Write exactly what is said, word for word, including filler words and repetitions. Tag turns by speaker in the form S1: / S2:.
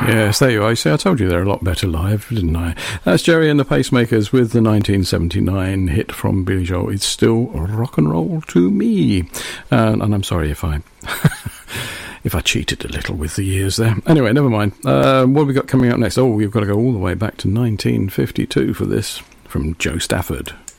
S1: Yes, there you are. See, I told you they're a lot better live, didn't I? That's Gerry and the Pacemakers with the nineteen seventy-nine hit from Billy Joel. It's still rock and roll to me. Uh, and I'm sorry if I... if I cheated a little with the years there. Anyway, never mind. Uh, what have we got coming up next? Oh, we've got to go all the way back to nineteen fifty-two for this, from Joe Stafford.